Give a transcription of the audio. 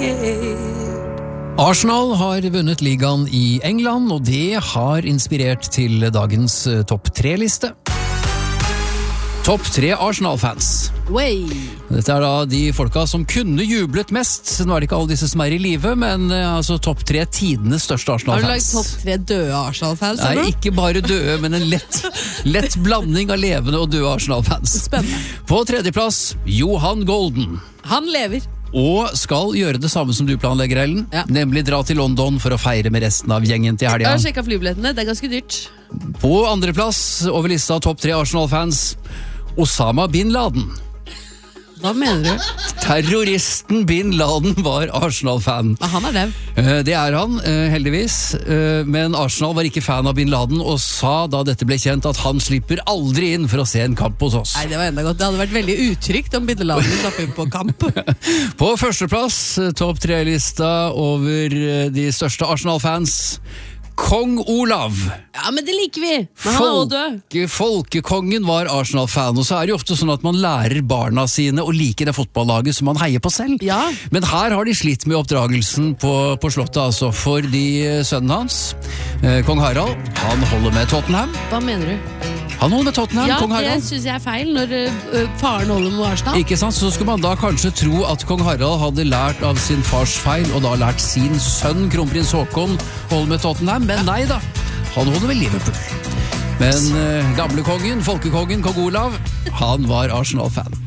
Arsenal har vunnet ligaen i England, og det har inspirert til dagens topp 3-liste. Topp 3 Arsenal-fans. Dette er da de folka som kunne jublet mest. Nå er det ikke alle disse som er i live, men altså topp 3 tidenes største Arsenal-fans. Har du lagt topp 3 døde Arsenal-fans? Nei, ikke bare døde, men en lett blanding av levende og døde Arsenal-fans. Spennende. På tredjeplass, Johan Golden. Han lever. Og skal gjøre det samme som du planlegger, Ellen. Ja. Nemlig dra til London for å feire med resten av gjengen til helga. Jeg har sjekket flybillettene, det er ganske dyrt. På andreplass over lista topp 3 Arsenal-fans, Osama Bin Laden. Hva mener du? Terroristen Bin Laden var Arsenal-fan. Han er død. Det er han, heldigvis. Men Arsenal var ikke fan av Bin Laden og sa da dette ble kjent at han slipper aldri inn for å se en kamp hos oss. Nei, det var enda godt. Det hadde vært veldig utrygt om Bin Laden slapp inn på kamp. På førsteplass, topp 3-lista over de største Arsenal-fans, Kong Olav. Ja, men det liker vi. Men han er også død. Folkekongen var Arsenal-fan, og så er det jo ofte sånn at man lærer barna sine å like det fotballaget som man heier på selv. Ja. Men her har de slitt med oppdragelsen på slottet, altså, fordi sønnen hans, Kong Harald, han holder med Tottenham. Hva mener du? Han holder med Tottenham, ja, Kong Harald. Ja, det synes jeg er feil når faren holder med Arsenal. Ikke sant, så skulle man da kanskje tro at Kong Harald hadde lært av sin fars feil, og da lært sin sønn, kronprins Håkon, holde med Tottenham. Men nei da, han holder med Liverpool. Men gamle kongen, folkekongen, Kong Olav, han var Arsenal-fan.